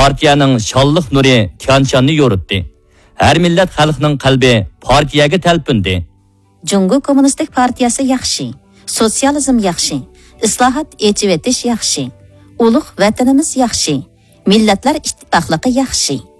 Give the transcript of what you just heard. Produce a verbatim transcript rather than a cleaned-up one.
partiyaning shonliq nuri kanchanni yo'ritdi. Har millat xalqning qalbi partiyaga talpindi. Jungo Kommunistik partiyasi yaxshi, sotsializm yaxshi, islohot echib etish yaxshi, ulug' vatanimiz yaxshi, millatlar ittifoqligi yaxshi.